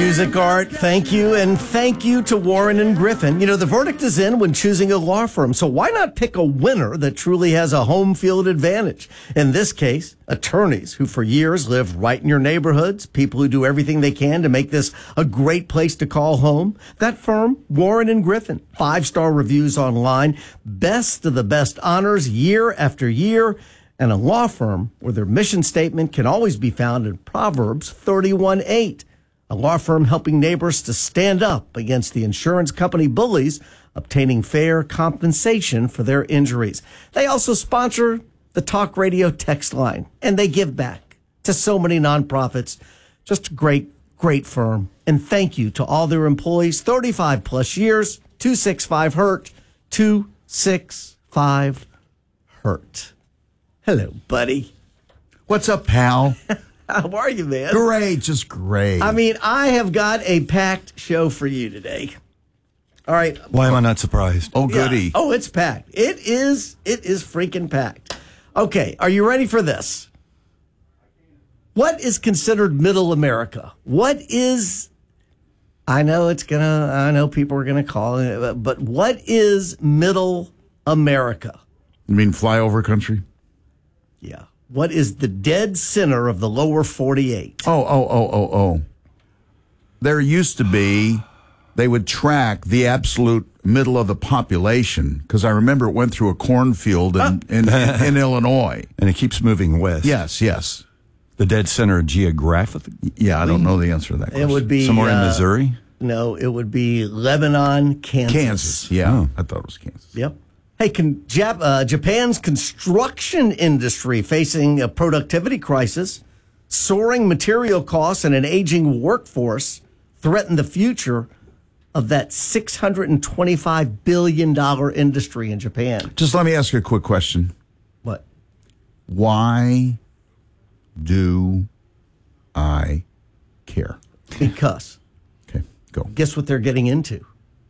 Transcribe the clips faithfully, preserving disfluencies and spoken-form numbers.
music, Art. Thank you. And thank you to Warren and Griffin. You know, the verdict is in when choosing a law firm. So why not pick a winner that truly has a home field advantage? In this case, attorneys who for years live right in your neighborhoods, people who do everything they can to make this a great place to call home. That firm, Warren and Griffin, five-star reviews online, best of the best honors year after year, and a law firm where their mission statement can always be found in Proverbs thirty-one eight. A law firm helping neighbors to stand up against the insurance company bullies, obtaining fair compensation for their injuries. They also sponsor the Talk Radio text line, and they give back to so many nonprofits. Just a great, great firm. And thank you to all their employees, thirty-five plus years, two six five hurt, two six five hurt. Hello, buddy. What's up, pal? How are you, man? Great, just great. I mean, I have got a packed show for you today. All right. Why am I not surprised? Oh, goody. Yeah. Oh, it's packed. It is, it is freaking packed. Okay, are you ready for this? What is considered middle America? What is, I know it's going to, I know people are going to call it, but what is middle America? You mean flyover country? Yeah. What is the dead center of the lower forty-eight? Oh, oh, oh, oh, oh. There used to be, they would track the absolute middle of the population, because I remember it went through a cornfield in, in, in, in Illinois. And it keeps moving west. Yes, yes. The dead center geographically? Yeah, I don't know the answer to that question. It would be somewhere uh, in Missouri? No, it would be Lebanon, Kansas. Kansas, yeah. Oh. I thought it was Kansas. Yep. Hey, can, Jap, uh, Japan's construction industry facing a productivity crisis, soaring material costs, and an aging workforce threaten the future of that six hundred twenty-five billion dollars industry in Japan. Just let me ask you a quick question. What? Why do I care? Because. Okay, go. Guess what they're getting into?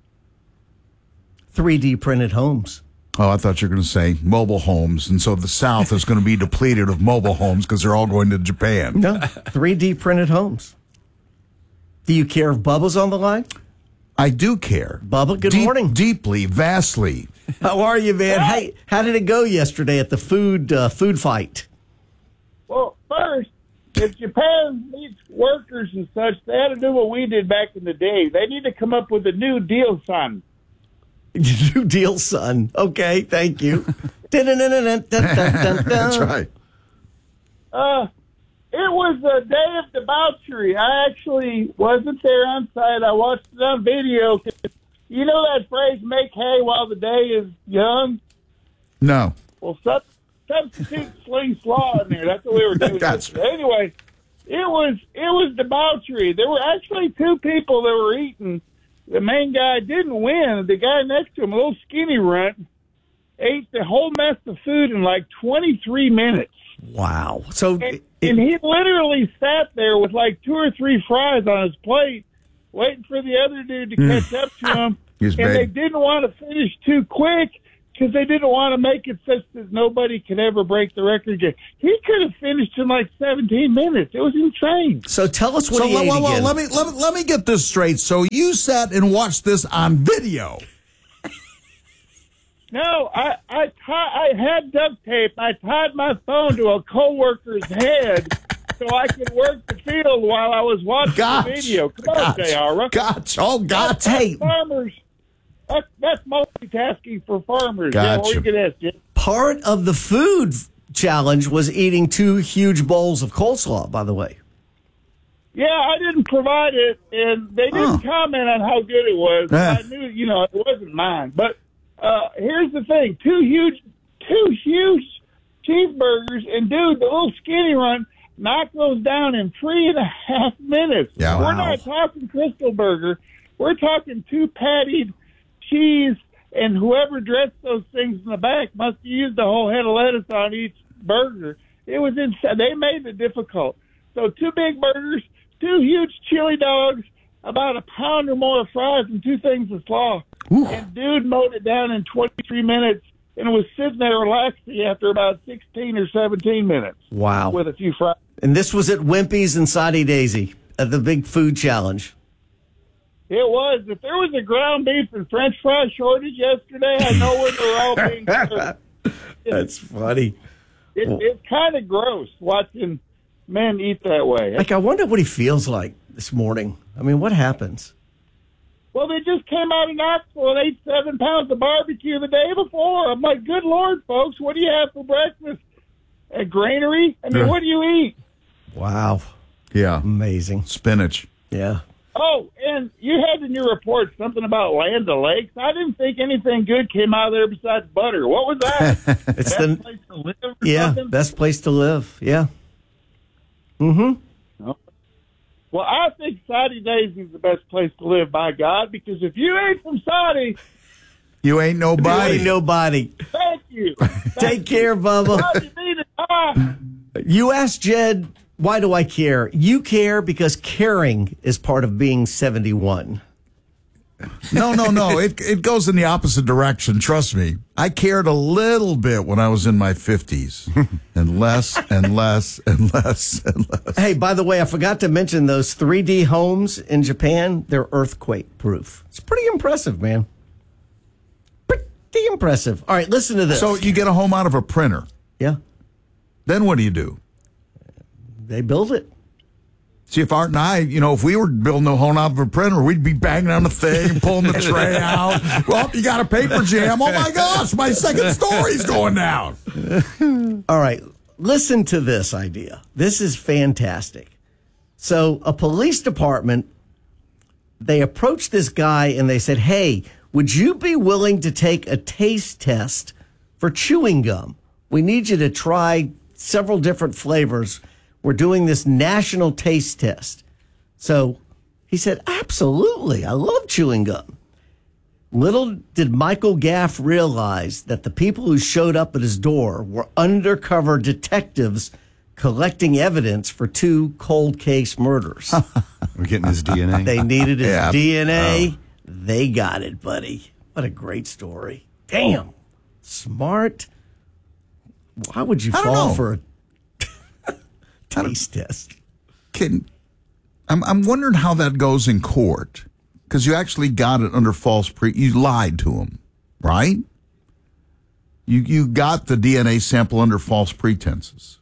three D printed homes. Oh, I thought you were going to say mobile homes, and so the South is going to be depleted of mobile homes because they're all going to Japan. No, three D printed homes. Do you care if Bubba's on the line? I do care. Bubba, good Deep, morning. Deeply, vastly. How are you, man? Hey, how did it go yesterday at the food uh, food fight? Well, first, if Japan needs workers and such, they had to do what we did back in the day. They need to come up with a new deal, son. New deal, son. Okay, thank you. That's right. Uh, it was a day of debauchery. I actually wasn't there on site. I watched it on video. You know that phrase, make hay while the day is young? No. Well, sub- substitute sling slaw in there. That's what we were doing. Gotcha. Anyway, it was it was debauchery. There were actually two people that were eating. The main guy didn't win. The guy next to him, a little skinny runt, ate the whole mess of food in like twenty-three minutes. Wow. So, And, it, and he literally sat there with like two or three fries on his plate, waiting for the other dude to catch up to him. He's and they big. didn't want to finish too quick because they didn't want to make it such that nobody could ever break the record again. He could have finished in like seventeen minutes. It was insane. so tell us what So he well, ate well, well, again. let me let me let me get this straight. So you sat and watched this on video. No, I I, tie, I had duct tape. I tied my phone to a coworker's head so I could work the field while I was watching Gotcha. the video. Come on, Gotcha. Jayara. Gotcha. Oh, gotcha. Hey, Farmers, that's, that's multitasking for farmers. Gotcha. Yeah, what were you going to ask, Jim? part of the food challenge was eating two huge bowls of coleslaw, by the way. Yeah, I didn't provide it, and they didn't Huh. comment on how good it was. Eh. I knew, you know, it wasn't mine. But uh, here's the thing: two huge, two huge cheeseburgers, and dude, the little skinny one knocked those down in three and a half minutes. Yeah, We're wow. not talking Crystal Burger. We're talking two pattied cheese, and whoever dressed those things in the back must have used a whole head of lettuce on each burger. It was insane. They made it difficult. So two big burgers, two huge chili dogs, about a pound or more of fries, and two things of slaw. Ooh. And dude mowed it down in twenty-three minutes and was sitting there relaxing after about sixteen or seventeen minutes Wow. with a few fries. And this was at Wimpy's and Soddy Daisy at the big food challenge. It was. If there was a ground beef and French fry shortage yesterday, I know where they're all being served. That's funny. It, it's kind of gross watching men eat that way. Like, I wonder what he feels like this morning. I mean, what happens? Well, they just came out of Knoxville and ate seven pounds of barbecue the day before. I'm like, good Lord, folks, what do you have for breakfast? A granary? I mean, what do you eat? Wow. Yeah. Amazing. Spinach. Yeah. Oh, and you had in your report something about Land O'Lakes. I didn't think anything good came out of there besides butter. What was that? It's best the place to live or yeah, something? best place to live. Yeah. Mm-hmm. Well, I think Saudi Daisy is the best place to live, by God, because if you ain't from Saudi, You ain't nobody. Ain't nobody. thank you. Take care, Bubba. Saudi need it. Ah. You asked Jed, why do I care? You care because caring is part of being seventy-one. No, no, no. It it goes in the opposite direction. Trust me. I cared a little bit when I was in my fifties, and less and less and less and less. Hey, by the way, I forgot to mention those three D homes in Japan. They're earthquake proof. It's pretty impressive, man. Pretty impressive. All right, listen to this. So you get a home out of a printer. yeah, Then what do you do? they build it. See, if Art and I, you know, if we were building a home out of a printer, we'd be banging on the thing, pulling the tray out. Well, you got a paper jam. Oh, my gosh, my second story's going down. All right, listen to this idea. This is fantastic. So a police department, they approached this guy and they said, hey, would you be willing to take a taste test for chewing gum? We need you to try several different flavors. We're doing this national taste test. So he said, absolutely. I love chewing gum. Little did Michael Gaff realize that the people who showed up at his door were undercover detectives collecting evidence for two cold case murders. We're getting his D N A. They needed his Yeah. D N A. They got it, buddy. What a great story. Damn. Smart. Why would you I don't fall know. for a taste test? Can, I'm, I'm wondering how that goes in court, because you actually got it under false pre. You lied to him, right? You you got the D N A sample under false pretenses.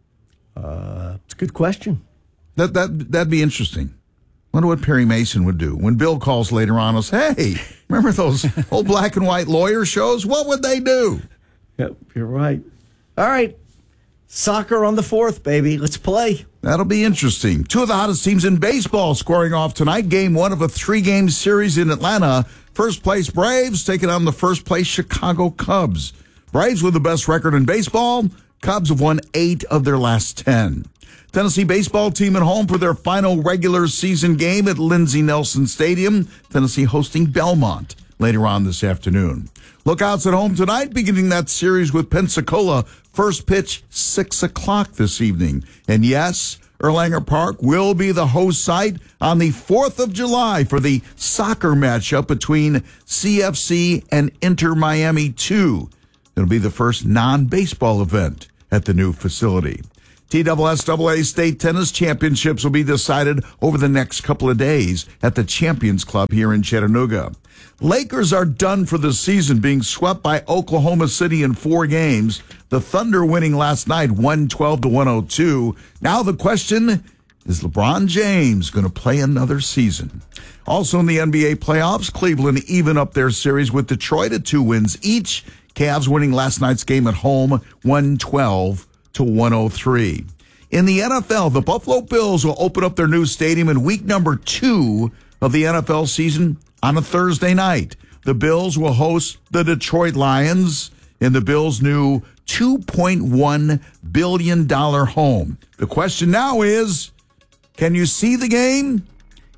Uh, it's a good question. That that that'd be interesting. Wonder what Perry Mason would do when Bill calls later on us. Hey, remember those old black and white lawyer shows? What would they do? Yep, you're right. All right. Soccer on the fourth, baby. Let's play. That'll be interesting. Two of the hottest teams in baseball squaring off tonight. Game one of a three-game series in Atlanta. First place Braves taking on the first place Chicago Cubs. Braves with the best record in baseball. Cubs have won eight of their last ten. Tennessee baseball team at home for their final regular season game at Lindsey Nelson Stadium. Tennessee hosting Belmont later on this afternoon. Lookouts at home tonight, beginning that series with Pensacola. First pitch, six o'clock this evening. And yes, Erlanger Park will be the host site on the fourth of July for the soccer matchup between C F C and Inter Miami two. It'll be the first non-baseball event at the new facility. T S S A A State Tennis Championships will be decided over the next couple of days at the Champions Club here in Chattanooga. Lakers are done for the season, being swept by Oklahoma City in four games. The Thunder winning last night, one twelve to one oh two. Now the question, is LeBron James going to play another season? Also in the N B A playoffs, Cleveland even up their series with Detroit at two wins each. Cavs winning last night's game at home, one twelve to one oh three. In the N F L, the Buffalo Bills will open up their new stadium in week number two of the N F L season on a Thursday night. The Bills will host the Detroit Lions in the Bills' new two point one billion dollars home. The question now is, can you see the game?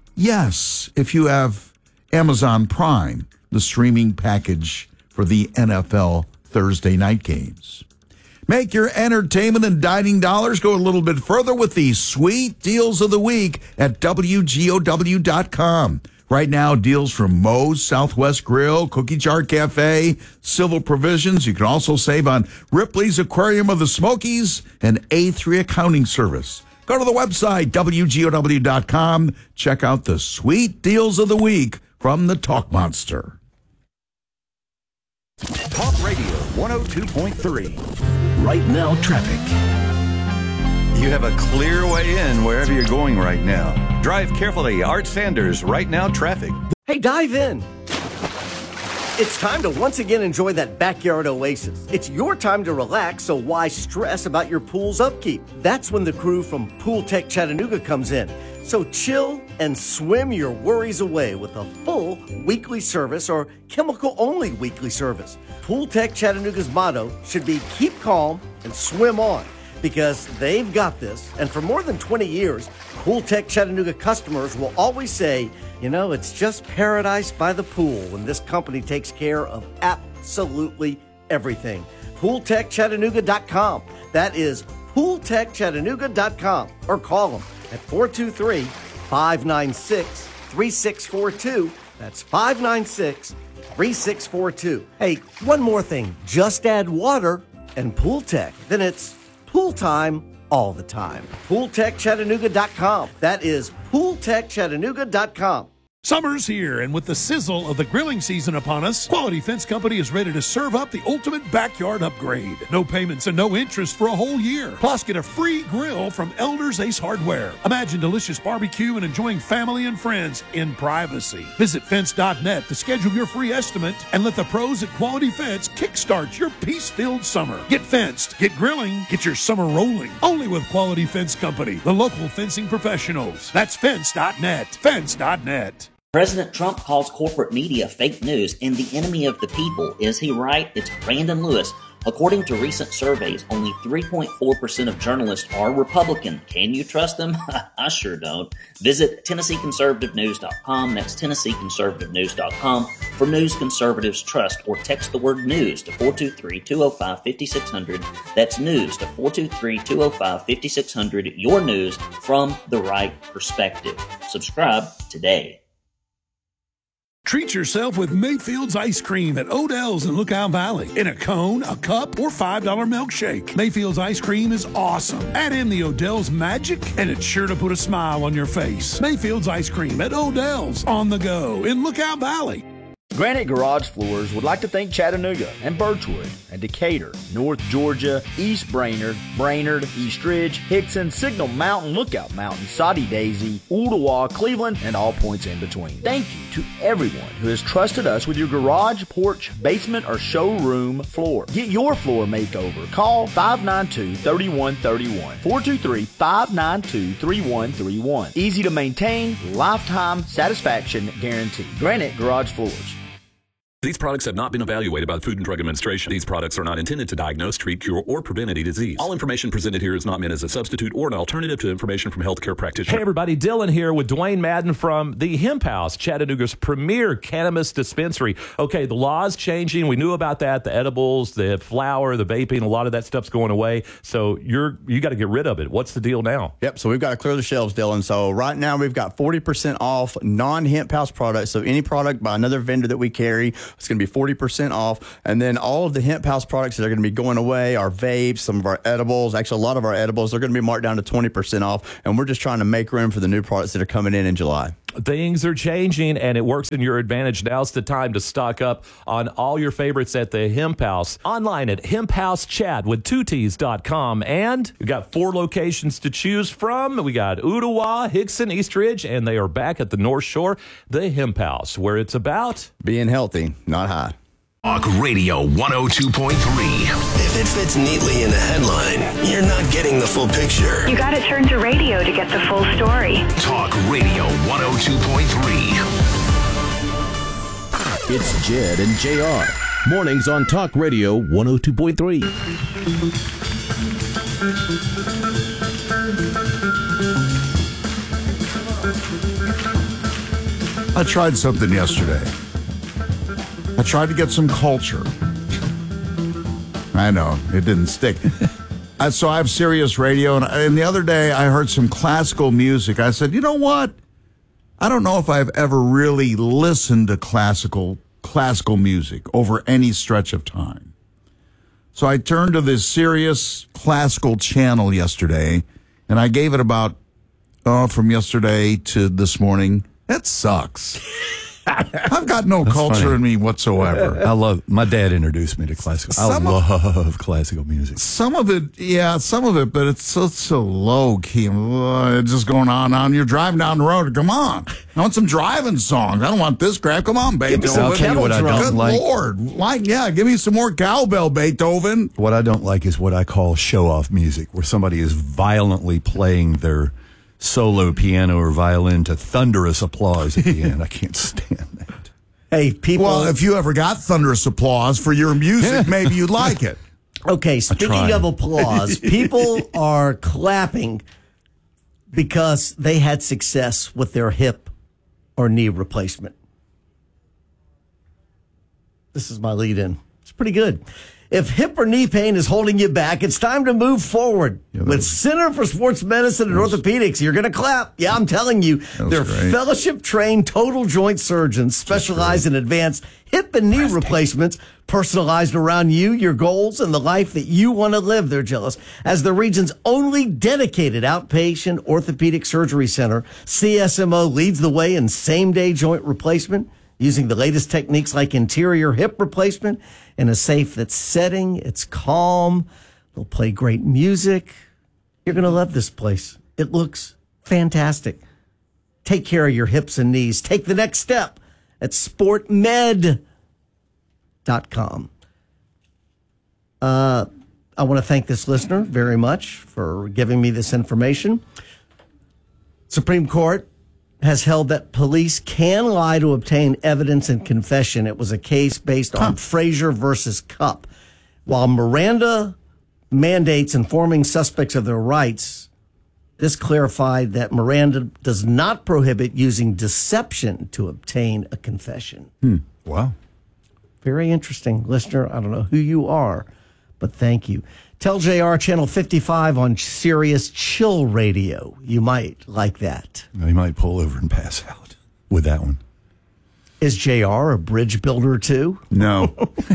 Yes, if you have Amazon Prime, the streaming package for the N F L Thursday night games. Make your entertainment and dining dollars go a little bit further with the sweet deals of the week at W G O W dot com. Right now, deals from Moe's, Southwest Grill, Cookie Jar Cafe, Civil Provisions. You can also save on Ripley's Aquarium of the Smokies and A three Accounting Service. Go to the website, W G O W dot com. Check out the sweet deals of the week from the Talk Monster. Talk Radio one oh two point three. Right now, traffic. You have a clear way in wherever you're going right now. Drive carefully. Art Sanders, Right Now Traffic. Hey, dive in. It's time to once again enjoy that backyard oasis. It's your time to relax, so why stress about your pool's upkeep? That's when the crew from Pool Tech Chattanooga comes in. So chill and swim your worries away with a full weekly service or chemical-only weekly service. Pool Tech Chattanooga's motto should be keep calm and swim on, because they've got this. And for more than twenty years, Pool Tech Chattanooga customers will always say, you know, it's just paradise by the pool when this company takes care of absolutely everything. pool tech chattanooga dot com. That is pool tech chattanooga dot com. Or call them at four two three, five nine six, three six four two. That's five nine six, three six four two. Hey, one more thing. Just add water and Pool Tech. Then it's pool time all the time. pool tech chattanooga dot com. That is pool tech chattanooga dot com. Summer's here, and with the sizzle of the grilling season upon us, Quality Fence Company is ready to serve up the ultimate backyard upgrade. No payments and no interest for a whole year. Plus, get a free grill from Elders Ace Hardware. Imagine delicious barbecue and enjoying family and friends in privacy. Visit fence dot net to schedule your free estimate and let the pros at Quality Fence kickstart your peace-filled summer. Get fenced, get grilling, get your summer rolling. Only with Quality Fence Company, the local fencing professionals. That's fence dot net. fence dot net. President Trump calls corporate media fake news and the enemy of the people. Is he right? It's Brandon Lewis. According to recent surveys, only three point four percent of journalists are Republican. Can you trust them? I sure don't. Visit Tennessee Conservative News dot com. That's Tennessee Conservative News dot com for news conservatives trust, or text the word news to four two three, two oh five, five six zero zero. That's news to four two three, two oh five, five six zero zero. Your news from the right perspective. Subscribe today. Treat yourself with Mayfield's Ice Cream at Odell's in Lookout Valley. In a cone, a cup, or five dollar milkshake. Mayfield's Ice Cream is awesome. Add in the Odell's magic, and it's sure to put a smile on your face. Mayfield's Ice Cream at Odell's on the go in Lookout Valley. Granite Garage Floors would like to thank Chattanooga and Birchwood and Decatur, North Georgia, East Brainerd, Brainerd, East Ridge, Hickson, Signal Mountain, Lookout Mountain, Soddy Daisy, Ooltewah, Cleveland, and all points in between. Thank you to everyone who has trusted us with your garage, porch, basement, or showroom floor. Get your floor makeover. Call five nine two, three one three one, four two three, five nine two, three one three one. Easy to maintain, lifetime satisfaction guarantee. Granite Garage Floors. These products have not been evaluated by the Food and Drug Administration. These products are not intended to diagnose, treat, cure, or prevent any disease. All information presented here is not meant as a substitute or an alternative to information from healthcare practitioners. Hey everybody, Dylan here with Dwayne Madden from the Hemp House, Chattanooga's premier cannabis dispensary. Okay, the law's changing. We knew about that. The edibles, the flower, the vaping, a lot of that stuff's going away. So you're you got to get rid of it. What's the deal now? Yep, so we've got to clear the shelves, Dylan. So right now we've got forty percent off non-Hemp House products. So any product by another vendor that we carry, it's going to be forty percent off. And then all of the Hemp House products that are going to be going away, our vapes, some of our edibles, actually a lot of our edibles, they're going to be marked down to twenty percent off. And we're just trying to make room for the new products that are coming in in July. Things are changing, and it works in your advantage. Now's the time to stock up on all your favorites at the Hemp House. Online at hemp house chat with two T's dot com. And we got four locations to choose from. We got Ooltewah, Hickson, East Ridge, and they are back at the North Shore, the Hemp House, where it's about being healthy, not high. Talk Radio one oh two point three. If it fits neatly in a headline, you're not getting the full picture. You got to turn to radio to get the full story. Talk Radio one oh two point three. It's Jed and J R. Mornings on Talk Radio one oh two point three. I tried something yesterday. I tried to get some culture. I know, it didn't stick. I, so I have Sirius Radio, and, and the other day I heard some classical music. I said, you know what? I don't know if I've ever really listened to classical classical music over any stretch of time. So I turned to this Sirius classical channel yesterday, and I gave it about, oh, from yesterday to this morning. That sucks. I've got no That's culture funny. in me whatsoever. I love, my dad introduced me to classical. Some I of- love classical music. Some of it, yeah, some of it, but it's so, so low key. Uh, it's just going on and on. You're driving down the road. Come on. I want some driving songs. I don't want this crap. Come on, Beethoven. I'll tell you what I don't Good like. Lord. Like, yeah, give me some more cowbell, Beethoven. What I don't like is what I call show-off music, where somebody is violently playing their solo piano or violin to thunderous applause at the end. I can't stand that. Hey, people. Well, if you ever got thunderous applause for your music, maybe you'd like it. Okay, speaking tried. of applause, people are clapping because they had success with their hip or knee replacement. This is my lead in. It's pretty good. If hip or knee pain is holding you back, it's time to move forward. With Center for Sports Medicine and Orthopedics, you're going to clap. Yeah, I'm telling you. They're great. fellowship-trained total joint surgeons specialize in advanced hip and knee replacements, personalized around you, your goals, and the life that you want to live. They're jealous. As the region's only dedicated outpatient orthopedic surgery center, C S M O leads the way in same-day joint replacement, using the latest techniques like interior hip replacement in a safe that's setting. It's calm. They'll play great music. You're going to love this place. It looks fantastic. Take care of your hips and knees. Take the next step at sport med dot com. Uh, I want to thank this listener very much for giving me this information. Supreme Court has held that police can lie to obtain evidence and confession. It was a case based on Frazier versus Cupp. While Miranda mandates informing suspects of their rights, this clarified that Miranda does not prohibit using deception to obtain a confession. Hmm. Wow. Very interesting, listener. I don't know who you are, but thank you. Tell J R Channel fifty-five on Sirius Chill Radio. You might like that. He might pull over and pass out with that one. Is J R a bridge builder too? No.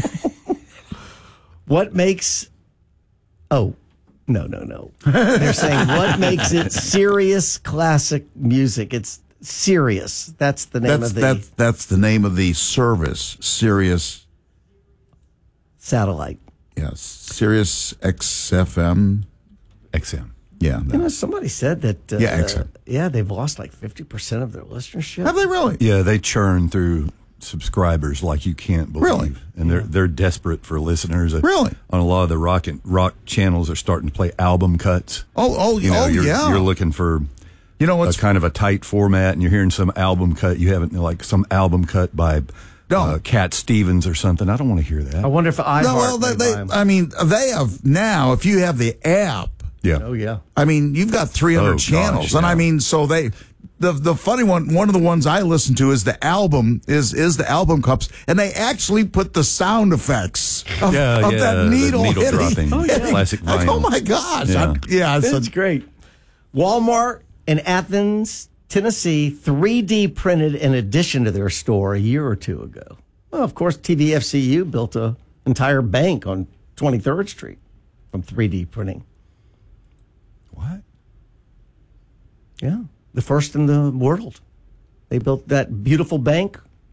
What makes... Oh, no, no, no. They're saying what makes it serious classic music. It's Sirius. That's the name That's, of the that's, that's the name of the service, Sirius. satellite. Yes, Sirius X F M. X M. Yeah. You know, somebody said that... Uh, Yeah, X M. yeah, they've lost like fifty percent of their listenership. Have they really? Yeah, they churn through subscribers like you can't believe. Really? And they're they're desperate for listeners. Really? On a lot of the rock and rock channels are starting to play album cuts. Oh, oh, you know, oh, you're, yeah. You're looking for You know a what's kind of a tight format, and you're hearing some album cut. You haven't like some album cut by uh, Cat Stevens or something. I don't want to hear that. I wonder if iHeart... No, well, they, may they, buy 'em. I mean, they have now, if you have the app, Yeah. Oh, yeah. I mean, you've got three hundred Oh, channels. gosh, And I yeah. mean, so they, the the funny one, one of the ones I listen to is the album, is is the album cups. And they actually put the sound effects of, Yeah, of yeah, that the needle, needle hitting. dropping. Oh, yeah. Classic Like, vinyl. oh, my gosh. Yeah. I- yeah it's That's a- great. Walmart in Athens, Tennessee, three D printed an addition to their store a year or two ago. Well, of course, T V F C U built an entire bank on twenty-third Street from three D printing. What? Yeah, the first in the world. They built that beautiful bank